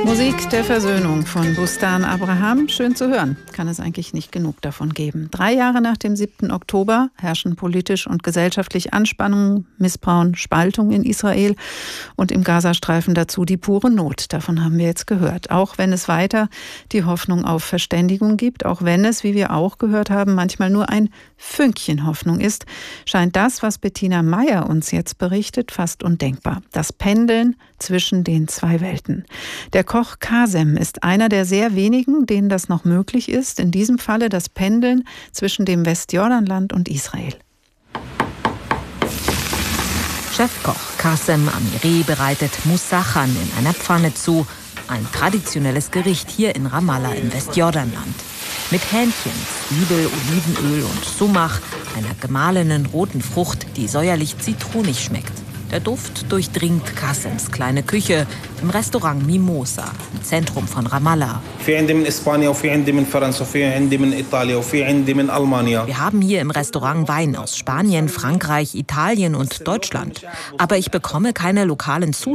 Musik der Versöhnung von Bustan Abraham. Schön zu hören. Kann es eigentlich nicht genug davon geben. 3 Jahre nach dem 7. Oktober herrschen politisch und gesellschaftlich Anspannungen, Missbrauch, Spaltung in Israel und im Gazastreifen dazu die pure Not. Davon haben wir jetzt gehört. Auch wenn es weiter die Hoffnung auf Verständigung gibt, auch wenn es, wie wir auch gehört haben, manchmal nur ein Fünkchen Hoffnung ist, scheint das, was Bettina Meyer uns jetzt berichtet, fast undenkbar. Das Pendeln zwischen den zwei Welten. Der Koch Kasem ist einer der sehr wenigen, denen das noch möglich ist. In diesem Falle das Pendeln zwischen dem Westjordanland und Israel. Chefkoch Kasem Amiri bereitet Moussachan in einer Pfanne zu. Ein traditionelles Gericht hier in Ramallah im Westjordanland. Mit Hähnchen, Zwiebel, Olivenöl und Sumach, einer gemahlenen roten Frucht, die säuerlich zitronig schmeckt. Der Duft durchdringt Kasems kleine Küche im Restaurant Mimosa, im Zentrum von Ramallah. Wir haben hier im Restaurant Wein aus Spanien, Frankreich, Italien und Deutschland. Aber ich bekomme keine lokalen Zutaten.